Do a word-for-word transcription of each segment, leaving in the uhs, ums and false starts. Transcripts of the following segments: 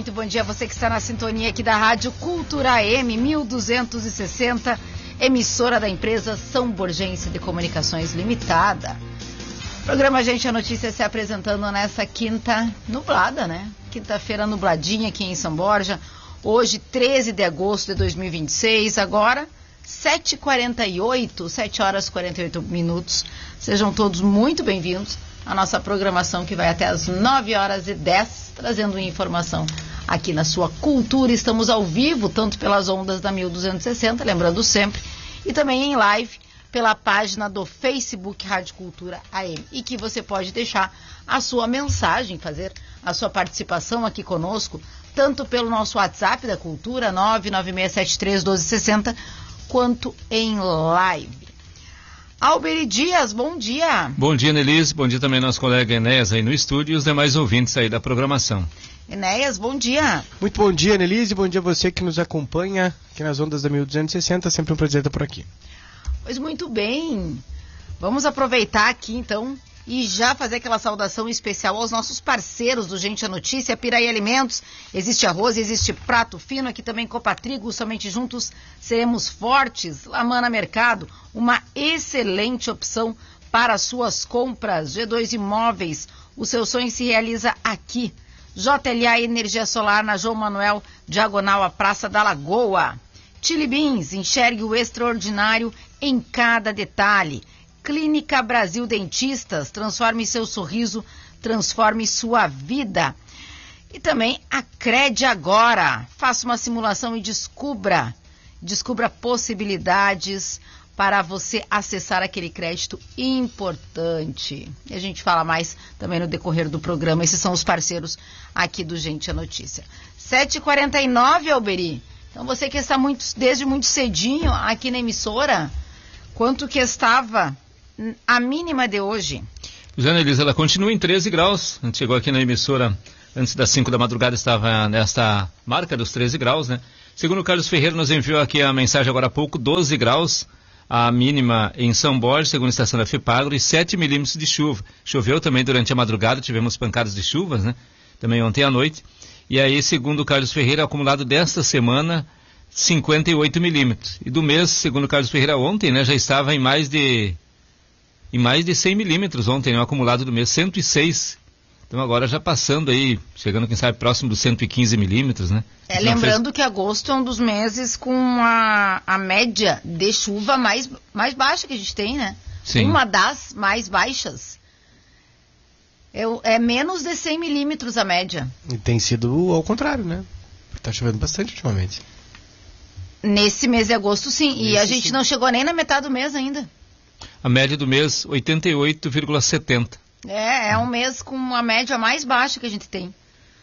muito bom dia a você que está na sintonia aqui da Rádio Cultura A M mil duzentos e sessenta, emissora da empresa São Borgense de Comunicações Limitada. Programa Gente a Notícia se apresentando nessa quinta nublada, né? Quinta-feira nubladinha aqui em São Borja. Hoje, treze de agosto de dois mil e vinte e seis, agora sete e quarenta e oito, sete horas e quarenta e oito minutos. Sejam todos muito bem-vindos à nossa programação que vai até as nove horas e dez, trazendo informação aqui na sua cultura. Estamos ao vivo, tanto pelas ondas da mil duzentos e sessenta, lembrando sempre, e também em live pela página do Facebook Rádio Cultura A M. E que você pode deixar a sua mensagem, fazer a sua participação aqui conosco, tanto pelo nosso WhatsApp da Cultura, nove nove seis sete três um dois seis zero, quanto em live. Alberi Dias, bom dia. Bom dia, Nelise. Bom dia também nosso colega Enéas aí no estúdio e os demais ouvintes aí da programação. Enéas, bom dia. Muito bom dia, Nelise. Bom dia a você que nos acompanha aqui nas ondas da mil duzentos e sessenta. Sempre um prazer estar por aqui. Pois muito bem. Vamos aproveitar aqui, então, e já fazer aquela saudação especial aos nossos parceiros do Gente a Notícia, Piraí Alimentos. Existe arroz, existe prato fino, aqui também Copa Trigo, somente juntos seremos fortes. Lamana Mercado, uma excelente opção para suas compras. G dois Imóveis, o seu sonho se realiza aqui. J L A Energia Solar na João Manuel, diagonal à Praça da Lagoa. Chili Beans, enxergue o extraordinário em cada detalhe. Clínica Brasil Dentistas, transforme seu sorriso, transforme sua vida. E também a Crede Agora. Faça uma simulação e descubra, descubra possibilidades para você acessar aquele crédito importante. E a gente fala mais também no decorrer do programa. Esses são os parceiros aqui do Gente a Notícia. sete e quarenta e nove, Alberi. Então você que está muito, desde muito cedinho aqui na emissora, quanto que estava a mínima de hoje? Jana Elisa, ela continua em treze graus. A gente chegou aqui na emissora antes das cinco da madrugada, estava nesta marca dos treze graus, né? Segundo o Carlos Ferreira, nos enviou aqui a mensagem agora há pouco, doze graus, a mínima em São Borja, segundo a estação da FIPAGRO, e sete milímetros de chuva. Choveu também durante a madrugada, tivemos pancadas de chuvas, né? Também ontem à noite. E aí, segundo o Carlos Ferreira, acumulado desta semana, cinquenta e oito milímetros. E do mês, segundo o Carlos Ferreira, ontem, né, já estava em mais de... em mais de cem milímetros ontem, né, o acumulado do mês, cento e seis. Então agora já passando aí, chegando, quem sabe, próximo dos cento e quinze milímetros, né? É, lembrando fez... que agosto é um dos meses com a, a média de chuva mais, mais baixa que a gente tem, né? Sim. Uma das mais baixas. É, é menos de cem milímetros a média. E tem sido ao contrário, né? Está chovendo bastante ultimamente. Nesse mês de agosto, sim. Nesse e a gente sim. não chegou nem na metade do mês ainda. A média do mês, oitenta e oito vírgula setenta. É, é um mês com a média mais baixa que a gente tem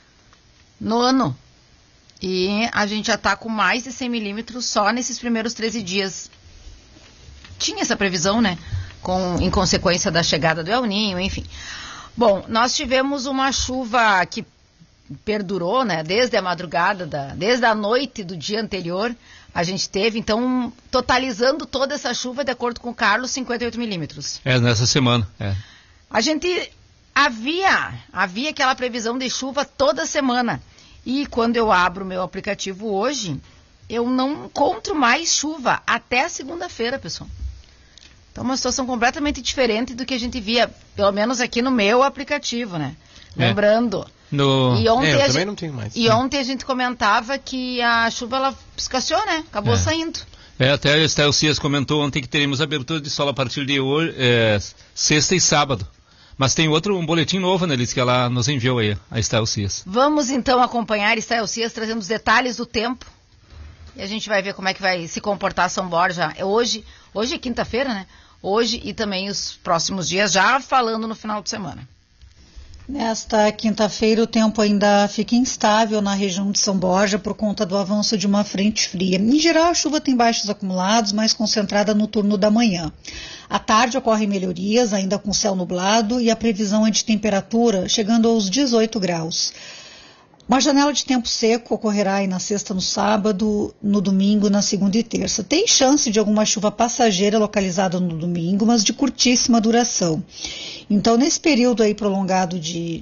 no ano. E a gente já está com mais de cem milímetros só nesses primeiros treze dias. Tinha essa previsão, né? Com, em consequência da chegada do El Niño, enfim. Bom, nós tivemos uma chuva que perdurou, né? Desde a madrugada, da, desde a noite do dia anterior. A gente teve, então, totalizando toda essa chuva, de acordo com o Carlos, cinquenta e oito milímetros. É, nessa semana, é. A gente havia, havia aquela previsão de chuva toda semana. E quando eu abro o meu aplicativo hoje, eu não encontro mais chuva até a segunda-feira, pessoal. Então, uma situação completamente diferente do que a gente via, pelo menos aqui no meu aplicativo, né? É. Lembrando... No... E ontem, é, eu a também gente, não tenho mais. E ontem a gente comentava que a chuva, ela escasseou, né? Acabou é. saindo. É, até a Estel Cias comentou ontem que teríamos abertura de sol a partir de hoje, é, sexta e sábado. Mas tem outro, um boletim novo, né, Liz, que ela nos enviou aí, a Estel Cias. Vamos então acompanhar a Estel Cias trazendo os detalhes do tempo. E a gente vai ver como é que vai se comportar São Borja. É hoje, hoje é quinta-feira, né? Hoje e também os próximos dias, já falando no final de semana. Nesta quinta-feira, o tempo ainda fica instável na região de São Borja por conta do avanço de uma frente fria. Em geral, a chuva tem baixos acumulados, mais concentrada no turno da manhã. À tarde ocorrem melhorias, ainda com céu nublado, e a previsão é de temperatura chegando aos dezoito graus. Uma janela de tempo seco ocorrerá aí na sexta, no sábado, no domingo, na segunda e terça. Tem chance de alguma chuva passageira localizada no domingo, mas de curtíssima duração. Então, nesse período aí prolongado de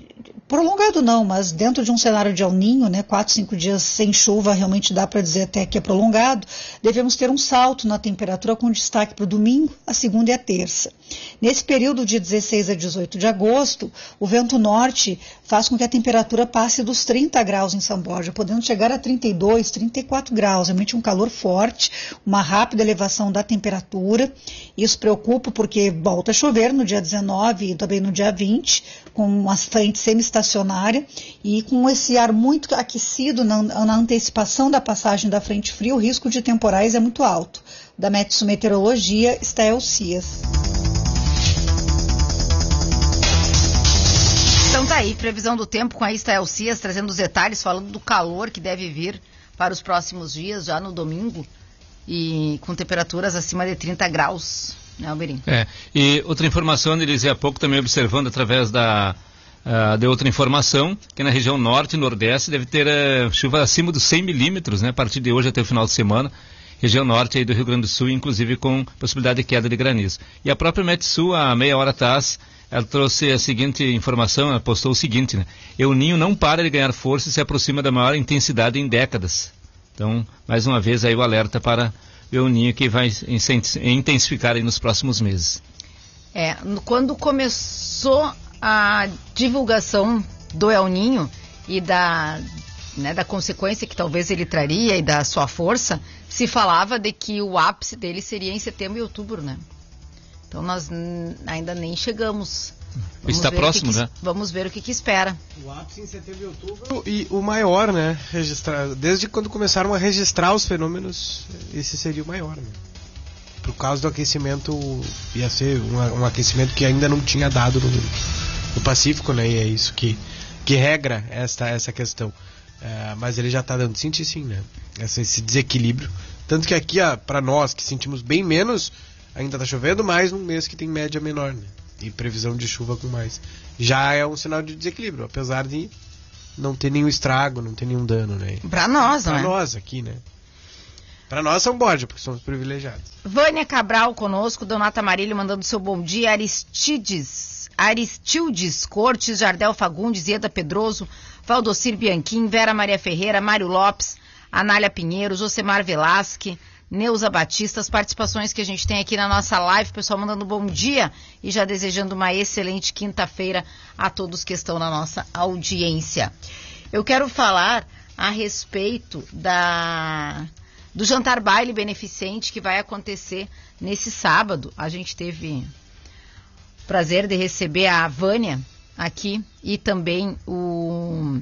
prolongado não, mas dentro de um cenário de El Niño, né, quatro, cinco dias sem chuva, realmente dá para dizer até que é prolongado, devemos ter um salto na temperatura com destaque para o domingo, a segunda e a terça. Nesse período de dezesseis a dezoito de agosto, o vento norte faz com que a temperatura passe dos trinta graus em São Borja, podendo chegar a trinta e dois, trinta e quatro graus, realmente um calor forte, uma rápida elevação da temperatura. Isso preocupa porque volta a chover no dia dezenove e também no dia vinte, com uma frente semi-estacionária e com esse ar muito aquecido na, na antecipação da passagem da frente fria, o risco de temporais é muito alto. Da Metsu Meteorologia, Estael Cias. Então tá aí, previsão do tempo com a Estael Cias, trazendo os detalhes, falando do calor que deve vir para os próximos dias, já no domingo, e com temperaturas acima de trinta graus, né, Alberim? É, e outra informação, ele dizia há pouco, também observando através da, uh, de outra informação, que na região norte e nordeste deve ter uh, chuva acima dos cem milímetros, né, a partir de hoje até o final de semana, região norte aí do Rio Grande do Sul, inclusive com possibilidade de queda de granizo. E a própria Metsu, há meia hora atrás, ela trouxe a seguinte informação, ela postou o seguinte, né, El Niño não para de ganhar força e se aproxima da maior intensidade em décadas. Então, mais uma vez aí o alerta para o El Niño que vai intensificar aí nos próximos meses. É, quando começou a divulgação do El Niño e da, né, da consequência que talvez ele traria e da sua força, se falava de que o ápice dele seria em setembro e outubro, né? Então nós n- ainda nem chegamos. Vamos Está próximo, que né? Que, vamos ver o que, que espera. O ápice em setembro e outubro e o maior, né? Registrado. Desde quando começaram a registrar os fenômenos, esse seria o maior, né? Por causa do aquecimento, ia ser um, um aquecimento que ainda não tinha dado no, no Pacífico, né? E é isso que, que regra esta, essa questão. É, mas ele já está dando, sentir sim, né? Esse, esse desequilíbrio. Tanto que aqui, para nós que sentimos bem menos, ainda está chovendo mais num mês que tem média menor, né? E previsão de chuva com mais. Já é um sinal de desequilíbrio, apesar de não ter nenhum estrago, não ter nenhum dano, né? Para nós, não Pra é? nós aqui, né? Pra nós São Borja, porque somos privilegiados. Vânia Cabral conosco, Donata Marílio mandando seu bom dia, Aristides, Aristildes Cortes, Jardel Fagundes, Ieda Pedroso, Valdocir Bianchim, Vera Maria Ferreira, Mário Lopes, Anália Pinheiro, Josemar Velasque, Neuza Batista, as participações que a gente tem aqui na nossa live, pessoal mandando bom dia e já desejando uma excelente quinta-feira a todos que estão na nossa audiência. Eu quero falar a respeito da, do jantar baile beneficente que vai acontecer nesse sábado. A gente teve o prazer de receber a Vânia aqui e também o...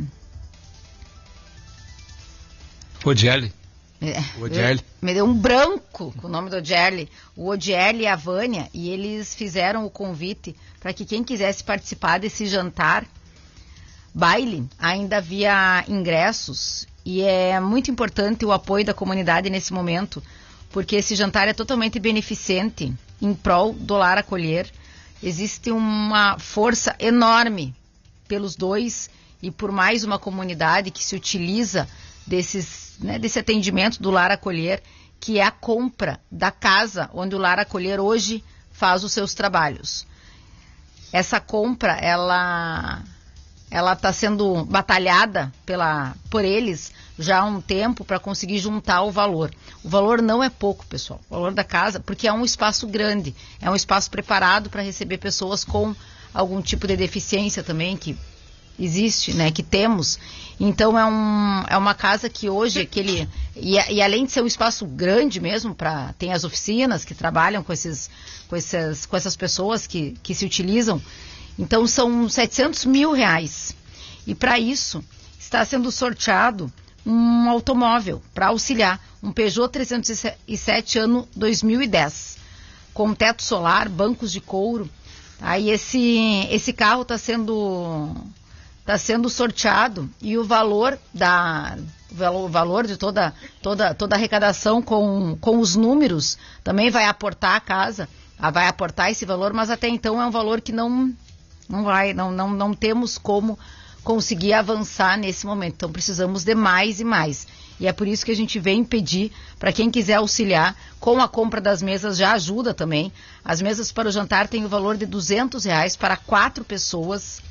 Odiele. É, O Odiele. me deu um branco com o nome do Odiele. O Odiele e a Vânia, e eles fizeram o convite para que quem quisesse participar desse jantar baile, ainda havia ingressos, e é muito importante o apoio da comunidade nesse momento, porque esse jantar é totalmente beneficente em prol do Lar Acolher. Existe uma força enorme pelos dois e por mais uma comunidade que se utiliza desses, né, desse atendimento do Lar Acolher, que é a compra da casa onde o Lar Acolher hoje faz os seus trabalhos. Essa compra, ela ela está sendo batalhada pela, por eles já há um tempo para conseguir juntar o valor. O valor não é pouco, pessoal. O valor da casa, porque é um espaço grande, é um espaço preparado para receber pessoas com algum tipo de deficiência também, que existe, né, que temos. Então é, um, é uma casa que hoje, aquele, e, e além de ser um espaço grande mesmo, pra, tem as oficinas que trabalham com, esses, com, essas, com essas pessoas que, que se utilizam. Então são setecentos mil reais. E para isso está sendo sorteado um automóvel para auxiliar, um Peugeot trezentos e sete ano dois mil e dez, com teto solar, bancos de couro. Aí esse, esse carro está sendo... está sendo sorteado e o valor da o valor de toda toda toda a arrecadação com, com os números também vai aportar a casa, vai aportar esse valor, mas até então é um valor que não não vai não não, não temos como conseguir avançar nesse momento. Então precisamos de mais e mais. E é por isso que a gente vem pedir para quem quiser auxiliar com a compra das mesas, já ajuda também. As mesas para o jantar têm o valor de duzentos reais para quatro pessoas.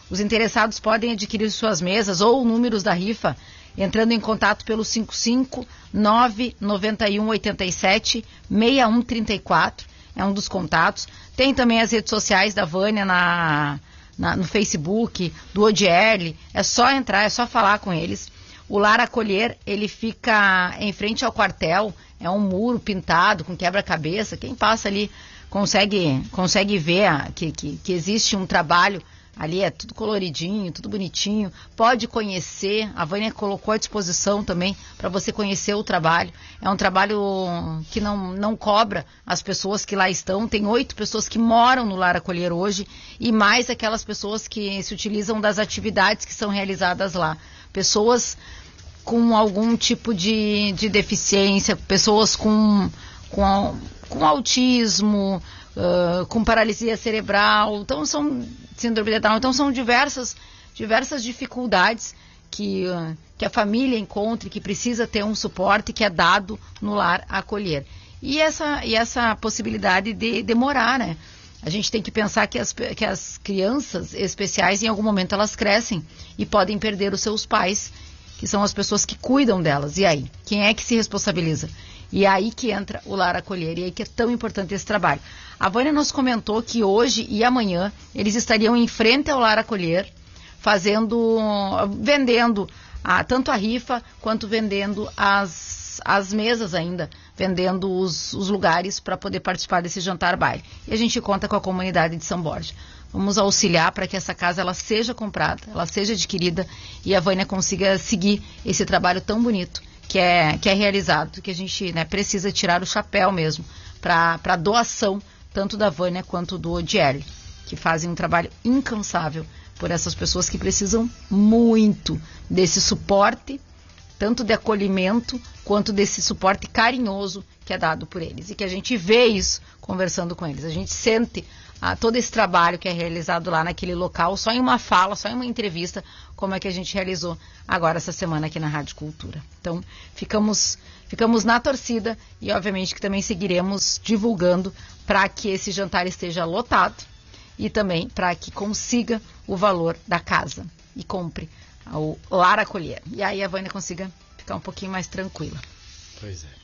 Os interessados podem adquirir suas mesas ou números da rifa entrando em contato pelo cinco cinco nove nove um oito sete seis um três quatro, é um dos contatos. Tem também as redes sociais da Vânia na, na, no Facebook, do Odiel, é só entrar, é só falar com eles. O Lar Acolher, ele fica em frente ao quartel, é um muro pintado com quebra-cabeça, quem passa ali consegue, consegue ver a, que, que, que existe um trabalho. Ali é tudo coloridinho, tudo bonitinho. Pode conhecer, a Vânia colocou à disposição também para você conhecer o trabalho. É um trabalho que não, não cobra as pessoas que lá estão. Tem oito pessoas que moram no Lar Acolher hoje e mais aquelas pessoas que se utilizam das atividades que são realizadas lá. Pessoas com algum tipo de, de deficiência, pessoas com, com, com autismo, uh, com paralisia cerebral. Então são... síndrome de Down. Então são diversas, diversas dificuldades que, uh, que a família encontra, que precisa ter um suporte que é dado no Lar Acolher. E essa, e essa possibilidade de demorar, né? A gente tem que pensar que as, que as crianças especiais, em algum momento, elas crescem e podem perder os seus pais, que são as pessoas que cuidam delas. E aí? Quem é que se responsabiliza? E é aí que entra o Lar Acolher, e é aí que é tão importante esse trabalho. A Vânia nos comentou que hoje e amanhã eles estariam em frente ao Lar Acolher, fazendo, vendendo a, tanto a rifa quanto vendendo as, as mesas ainda, vendendo os, os lugares para poder participar desse jantar baile. E a gente conta com a comunidade de São Borja. Vamos auxiliar para que essa casa ela seja comprada, ela seja adquirida e a Vânia consiga seguir esse trabalho tão bonito que é, que é realizado, que a gente, né, precisa tirar o chapéu mesmo para a doação tanto da Vânia quanto do Odiel, que fazem um trabalho incansável por essas pessoas que precisam muito desse suporte, tanto de acolhimento, quanto desse suporte carinhoso que é dado por eles. E que a gente vê isso conversando com eles. A gente sente ah, todo esse trabalho que é realizado lá naquele local, só em uma fala, só em uma entrevista, como é que a gente realizou agora essa semana aqui na Rádio Cultura. Então, ficamos, ficamos na torcida e, obviamente, que também seguiremos divulgando para que esse jantar esteja lotado e também para que consiga o valor da casa e compre o Lar Acolher. E aí a Vânia consiga ficar um pouquinho mais tranquila. Pois é.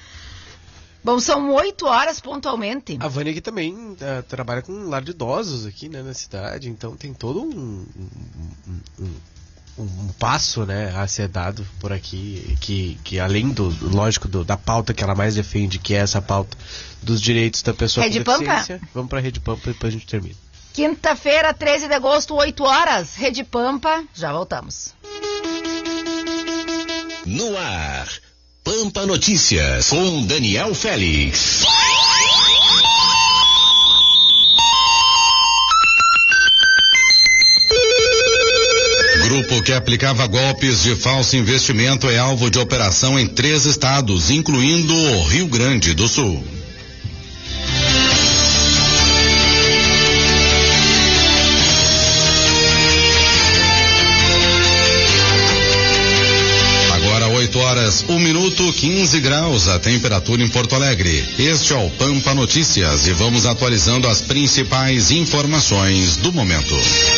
Bom, são oito horas pontualmente. A Vânia aqui também uh, trabalha com um lar de idosos aqui, né, na cidade, então tem todo um, um, um, um, um passo, né, a ser dado por aqui, que, que além do, lógico, do, da pauta que ela mais defende, que é essa pauta dos direitos da pessoa Rede com deficiência. Pampa? Vamos pra Rede Pampa e depois a gente termina. Quinta-feira, treze de agosto, oito horas, Rede Pampa, já voltamos. No ar, Pampa Notícias, com Daniel Félix. Grupo que aplicava golpes de falso investimento é alvo de operação em três estados, incluindo o Rio Grande do Sul. oito horas, um minuto, quinze graus, a temperatura em Porto Alegre. Este é o Pampa Notícias e vamos atualizando as principais informações do momento.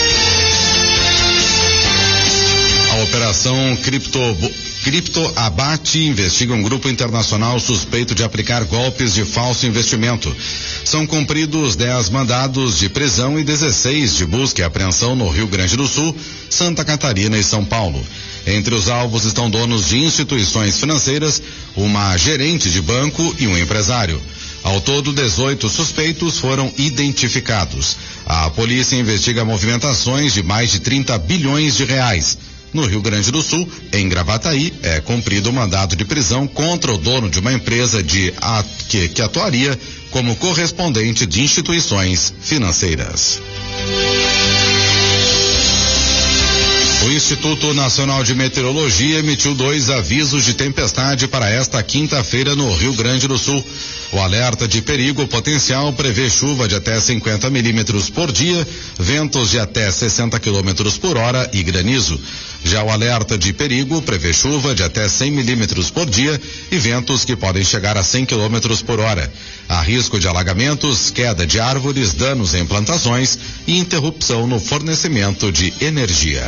A Operação Cripto, Cripto Abate investiga um grupo internacional suspeito de aplicar golpes de falso investimento. São cumpridos dez mandados de prisão e dezesseis de busca e apreensão no Rio Grande do Sul, Santa Catarina e São Paulo. Entre os alvos estão donos de instituições financeiras, uma gerente de banco e um empresário. Ao todo, dezoito suspeitos foram identificados. A polícia investiga movimentações de mais de trinta bilhões de reais. No Rio Grande do Sul, em Gravataí, é cumprido o mandado de prisão contra o dono de uma empresa de que, que atuaria como correspondente de instituições financeiras. O Instituto Nacional de Meteorologia emitiu dois avisos de tempestade para esta quinta-feira no Rio Grande do Sul. O alerta de perigo potencial prevê chuva de até cinquenta milímetros por dia, ventos de até sessenta quilômetros por hora e granizo. Já o alerta de perigo prevê chuva de até cem milímetros por dia e ventos que podem chegar a cem quilômetros por hora. Há risco de alagamentos, queda de árvores, danos em plantações e interrupção no fornecimento de energia.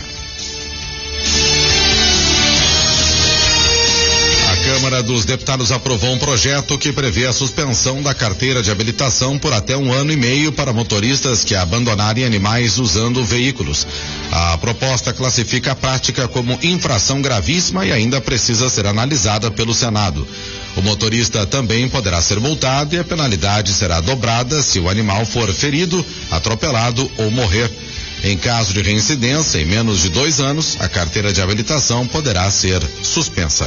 A Câmara dos Deputados aprovou um projeto que prevê a suspensão da carteira de habilitação por até um ano e meio para motoristas que abandonarem animais usando veículos. A proposta classifica a prática como infração gravíssima e ainda precisa ser analisada pelo Senado. O motorista também poderá ser multado e a penalidade será dobrada se o animal for ferido, atropelado ou morrer. Em caso de reincidência, em menos de dois anos, a carteira de habilitação poderá ser suspensa.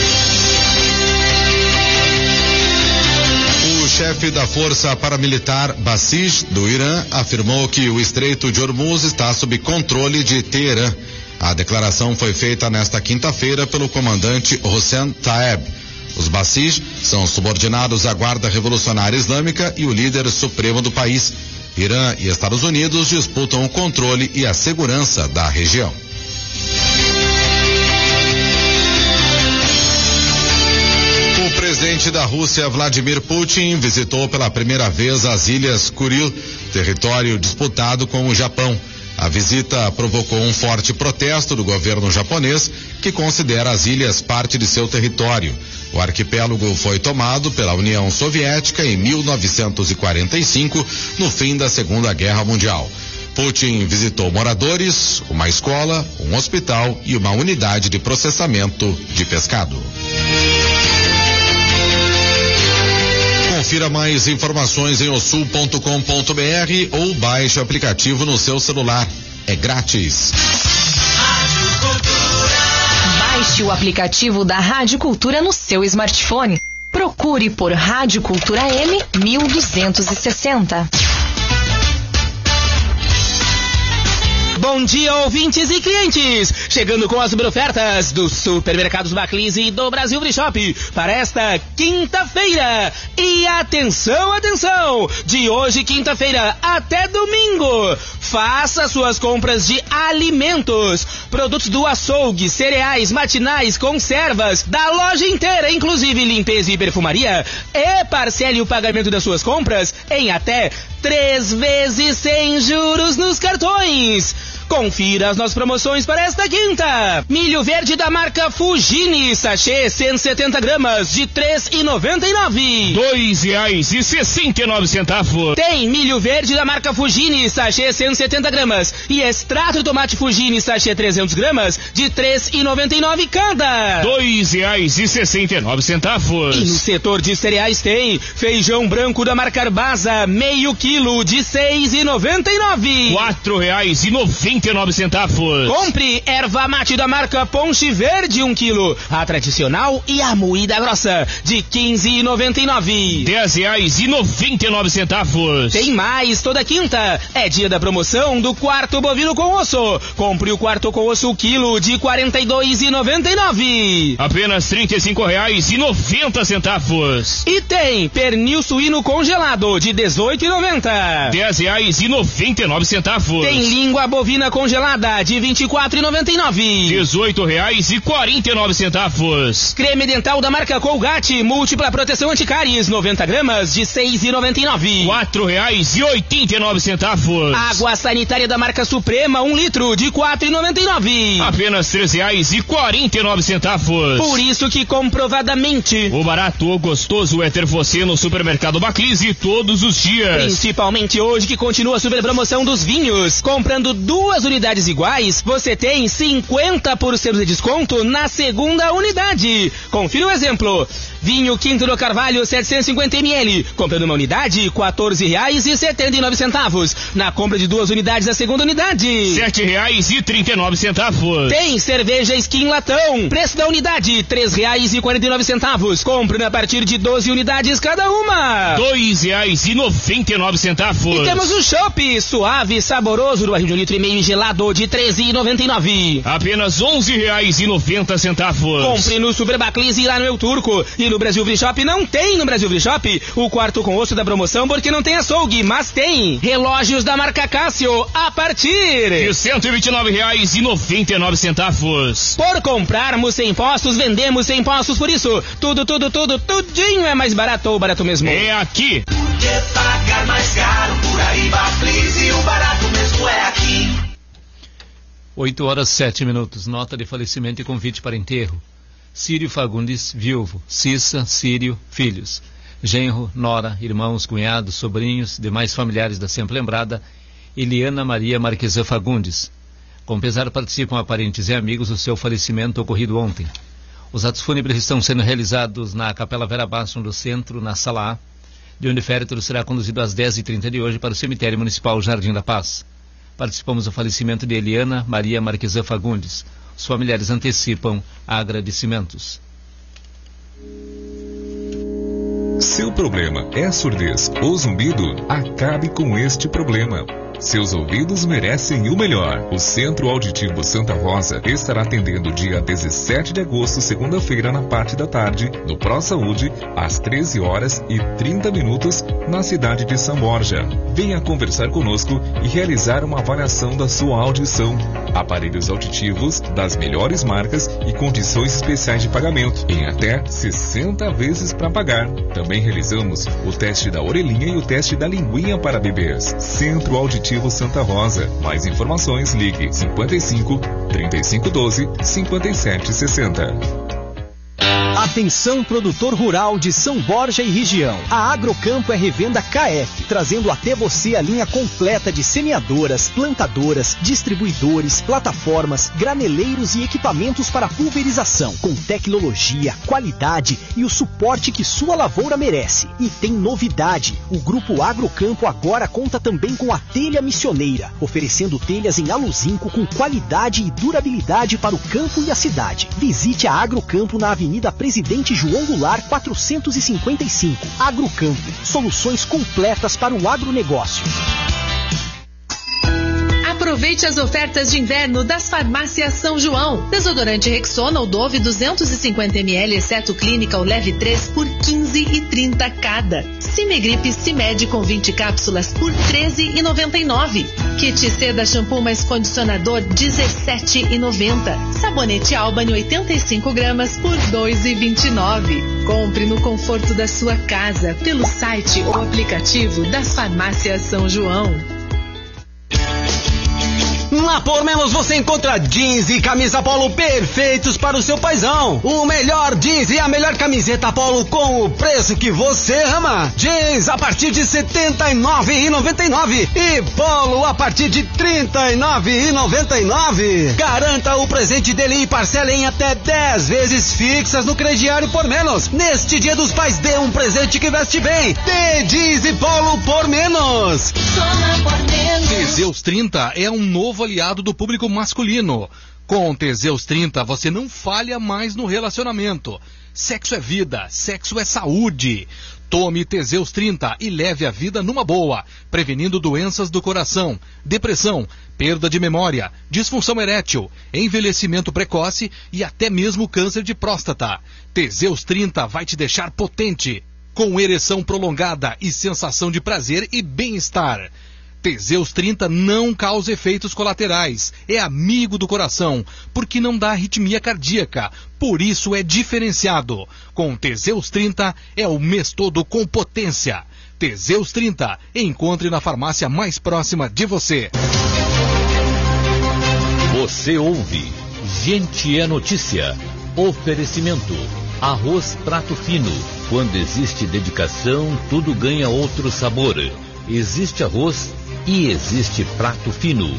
O chefe da Força Paramilitar Basij do Irã afirmou que o Estreito de Hormuz está sob controle de Teherã. A declaração foi feita nesta quinta-feira pelo comandante Hossein Taeb. Os Basij são subordinados à Guarda Revolucionária Islâmica e o líder supremo do país. Irã e Estados Unidos disputam o controle e a segurança da região. O presidente da Rússia, Vladimir Putin, visitou pela primeira vez as Ilhas Kuril, território disputado com o Japão. A visita provocou um forte protesto do governo japonês, que considera as ilhas parte de seu território. O arquipélago foi tomado pela União Soviética em mil novecentos e quarenta e cinco, no fim da Segunda Guerra Mundial. Putin visitou moradores, uma escola, um hospital e uma unidade de processamento de pescado. Confira mais informações em osul ponto com ponto br ou baixe o aplicativo no seu celular. É grátis. Baixe o aplicativo da Rádio Cultura no seu smartphone. Procure por Rádio Cultura M mil duzentos e sessenta. Bom dia, ouvintes e clientes! Chegando com as super ofertas dos supermercados Baclis e do Brasil Free Shop para esta quinta-feira. E atenção, atenção! De hoje, quinta-feira, até domingo, faça suas compras de alimentos, produtos do açougue, cereais, matinais, conservas, da loja inteira, inclusive limpeza e perfumaria, e parcele o pagamento das suas compras em até três vezes sem juros nos cartões. Confira as nossas promoções para esta quinta. Milho verde da marca Fugini, sachê cento e setenta gramas, de três reais e noventa e nove centavos. Dois reais e sessenta e nove centavos. Tem milho verde da marca Fugini, sachê cento e setenta gramas, e extrato de tomate Fugini, sachê trezentas gramas, de três reais e noventa e nove centavos cada. Dois reais e sessenta e nove centavos. E no setor de cereais tem feijão branco da marca Arbasa, meio quilo, de seis reais e noventa e nove centavos. Quatro reais e noventa e nove centavos. Compre erva mate da marca Ponche Verde, um quilo, a tradicional e a moída grossa, de quinze reais e noventa e nove centavos. Dez reais e noventa e nove centavos. Tem mais, toda quinta é dia da promoção do quarto bovino com osso. Compre o quarto com osso quilo, de quarenta e dois reais e noventa e nove centavos. Apenas trinta e cinco reais e noventa centavos. E tem pernil suíno congelado, de dezoito reais e noventa centavos. Dez reais e noventa e nove centavos. Tem língua bovina congelada, de vinte e quatro reais e noventa e nove centavos. Dezoito reais e quarenta e nove centavos. Creme dental da marca Colgate, múltipla proteção anticáries, noventa gramas, de seis reais e noventa e nove centavos. Quatro reais e oitenta e nove centavos. Água sanitária da marca Suprema, um litro, de quatro reais e noventa e nove centavos. Apenas três reais e quarenta e nove centavos. Por isso que comprovadamente o barato ou gostoso é ter você no supermercado Baclise todos os dias. Principalmente hoje, que continua a super promoção dos vinhos. Comprando duas unidades iguais, você tem cinquenta por cento de desconto na segunda unidade. Confira o exemplo. Vinho Quinto do Carvalho setecentos e cinquenta mililitros. Comprando uma unidade, quatorze reais e setenta e nove centavos. Na compra de duas unidades, a segunda unidade, sete reais e trinta e nove centavos. Tem cerveja Skin Latão. Preço da unidade, três reais e quarenta e nove centavos. Compre a partir de doze unidades cada uma, dois reais e noventa e nove centavos. E temos o chopp suave, saboroso, do barril de um litro e meio gelado de treze reais e noventa e nove. Apenas onze reais e noventa centavos. Compre no Super Baclis e lá no El Turco. E no Brasil Free Shop não tem no Brasil Free Shop o quarto com osso da promoção, porque não tem açougue, mas tem relógios da marca Cássio a partir de cento e vinte e nove reais e noventa e nove centavos. Por comprarmos sem impostos, vendemos sem impostos, por isso tudo, tudo, tudo, tudinho é mais barato ou barato mesmo. É aqui. Por que pagar mais caro por aí, Baclis, e o barato mesmo é aqui. oito horas sete minutos. Nota de falecimento e convite para enterro. Círio Fagundes, viúvo. Cissa, Círio, filhos. Genro, nora, irmãos, cunhados, sobrinhos, demais familiares da sempre lembrada, Eliana Maria Marquesan Fagundes. Com pesar participam parentes e amigos do seu falecimento ocorrido ontem. Os atos fúnebres estão sendo realizados na Capela Vera Basson do Centro, na Sala A, de onde o féretro será conduzido às dez e trinta de hoje para o Cemitério Municipal Jardim da Paz. Participamos do falecimento de Eliana Maria Marquesan Fagundes. Os familiares antecipam agradecimentos. Seu problema é surdez ou zumbido? Acabe com este problema. Seus ouvidos merecem o melhor. O Centro Auditivo Santa Rosa estará atendendo dia dezessete de agosto, segunda-feira, na parte da tarde, no Pro Saúde, às treze horas e trinta minutos, na cidade de São Borja. Venha conversar conosco e realizar uma avaliação da sua audição. Aparelhos auditivos das melhores marcas e condições especiais de pagamento, em até sessenta vezes para pagar. Também realizamos o teste da orelhinha e o teste da linguinha para bebês. Centro Auditivo Santa Rosa. Mais informações, ligue cinquenta e cinco, trinta e cinco doze, cinquenta e sete sessenta. Atenção, produtor rural de São Borja e região. A Agrocampo é revenda K F, trazendo até você a linha completa de semeadoras, plantadoras, distribuidores, plataformas, graneleiros e equipamentos para pulverização, com tecnologia, qualidade e o suporte que sua lavoura merece. E tem novidade: o Grupo Agrocampo agora conta também com a telha missioneira, oferecendo telhas em aluzinco com qualidade e durabilidade para o campo e a cidade. Visite a Agrocampo na Avenida Presidente João Goulart, quatrocentos e cinquenta e cinco. Agrocampo, soluções completas para o agronegócio. Aproveite as ofertas de inverno das farmácias São João. Desodorante Rexona ou Dove duzentos e cinquenta mililitros, exceto Clínica ou Leve três por quinze e trinta cada. Cimegripe Cimed com vinte cápsulas por treze e noventa e nove. Kit Seda Shampoo mais Condicionador dezessete e noventa. Sabonete Albany oitenta e cinco gramas por dois e vinte e nove. Compre no conforto da sua casa pelo site ou aplicativo das farmácias São João. Na Por Menos você encontra jeans e camisa polo perfeitos para o seu paizão. O melhor jeans e a melhor camiseta polo com o preço que você ama. Jeans a partir de setenta e nove reais e noventa e nove centavos e polo a partir de trinta e nove reais e noventa e nove centavos. Garanta o presente dele e parcela em até dez vezes fixas no crediário Por Menos. Neste Dia dos Pais, dê um presente que veste bem. Dê jeans e polo Por Menos. Teseus trinta é um novo aliado do público masculino. Com Teseus trinta você não falha mais no relacionamento. Sexo é vida, sexo é saúde. Tome Teseus trinta e leve a vida numa boa, prevenindo doenças do coração, depressão, perda de memória, disfunção erétil, envelhecimento precoce e até mesmo câncer de próstata. Teseus trinta vai te deixar potente, com ereção prolongada e sensação de prazer e bem-estar. Teseus trinta não causa efeitos colaterais, é amigo do coração, porque não dá arritmia cardíaca, por isso é diferenciado. Com Teseus trinta é o mês todo com potência. Teseus trinta, encontre na farmácia mais próxima de você. Você ouve Gente é Notícia. Oferecimento: arroz prato fino. Quando existe dedicação, tudo ganha outro sabor. Existe arroz e existe prato fino.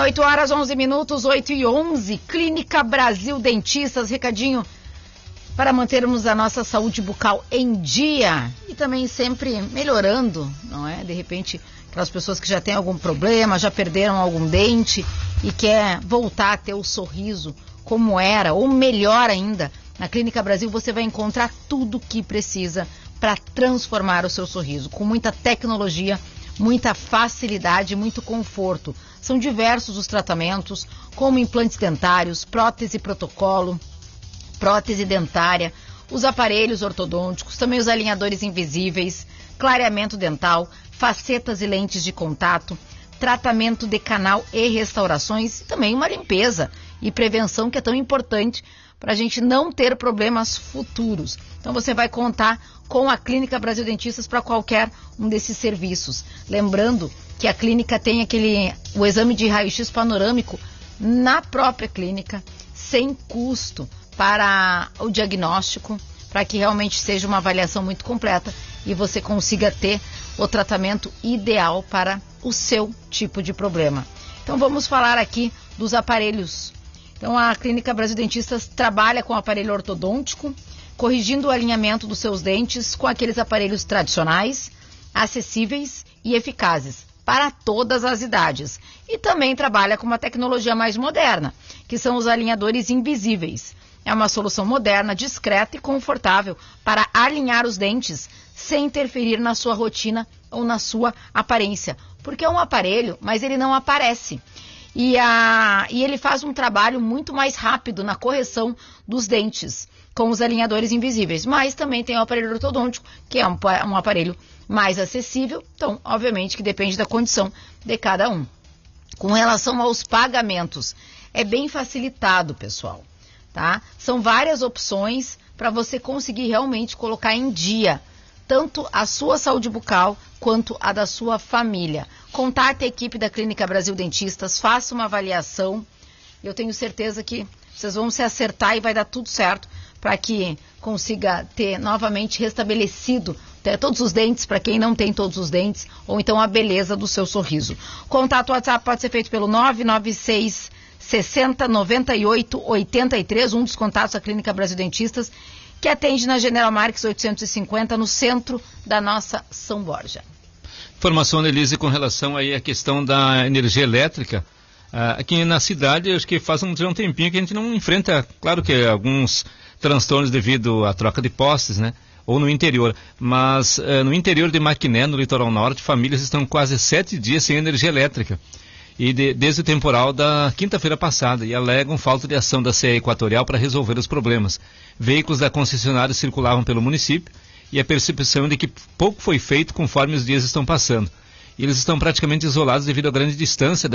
oito horas, onze minutos, oito e onze. Clínica Brasil Dentistas, recadinho para mantermos a nossa saúde bucal em dia e também sempre melhorando, não é? De repente, aquelas pessoas que já têm algum problema, já perderam algum dente e quer voltar a ter o sorriso como era, ou melhor ainda, na Clínica Brasil você vai encontrar tudo o que precisa para transformar o seu sorriso, com muita tecnologia, muita facilidade, muito conforto. São diversos os tratamentos, como implantes dentários, prótese protocolo, prótese dentária, os aparelhos ortodônticos, também os alinhadores invisíveis, clareamento dental, facetas e lentes de contato, tratamento de canal e restaurações, e também uma limpeza e prevenção que é tão importante para a gente não ter problemas futuros. Então você vai contar com a Clínica Brasil Dentistas para qualquer um desses serviços. Lembrando que a clínica tem aquele, o exame de raio-x panorâmico na própria clínica, sem custo para o diagnóstico, para que realmente seja uma avaliação muito completa e você consiga ter o tratamento ideal para o seu tipo de problema. Então vamos falar aqui dos aparelhos. Então a Clínica Brasil Dentistas trabalha com o aparelho ortodôntico, corrigindo o alinhamento dos seus dentes com aqueles aparelhos tradicionais, acessíveis e eficazes para todas as idades. E também trabalha com uma tecnologia mais moderna, que são os alinhadores invisíveis. É uma solução moderna, discreta e confortável para alinhar os dentes sem interferir na sua rotina ou na sua aparência. Porque é um aparelho, mas ele não aparece. E, a, e ele faz um trabalho muito mais rápido na correção dos dentes com os alinhadores invisíveis. Mas também tem o aparelho ortodôntico, que é um, um aparelho mais acessível. Então, obviamente que depende da condição de cada um. Com relação aos pagamentos, é bem facilitado, pessoal. Tá? São várias opções para você conseguir realmente colocar em dia tanto a sua saúde bucal quanto a da sua família. Contate a equipe da Clínica Brasil Dentistas, faça uma avaliação. Eu tenho certeza que vocês vão se acertar e vai dar tudo certo para que consiga ter novamente restabelecido ter todos os dentes, para quem não tem todos os dentes, ou então a beleza do seu sorriso. Contato WhatsApp pode ser feito pelo nove nove seis sessenta, noventa e oito, oitenta e três, um dos contatos da Clínica Brasil Dentistas, que atende na General Marques oitocentos e cinquenta, no centro da nossa São Borja. Informação, Elise, com relação aí à questão da energia elétrica. Uh, aqui na cidade, acho que faz um, um tempinho que a gente não enfrenta, claro que alguns transtornos devido à troca de postes, né? Ou no interior. Mas uh, no interior de Maquiné, no litoral norte, famílias estão quase sete dias sem energia elétrica. E de, desde o temporal da quinta-feira passada, e alegam falta de ação da C E Equatorial para resolver os problemas. Veículos da concessionária circulavam pelo município e a percepção de que pouco foi feito conforme os dias estão passando. E eles estão praticamente isolados devido à grande distância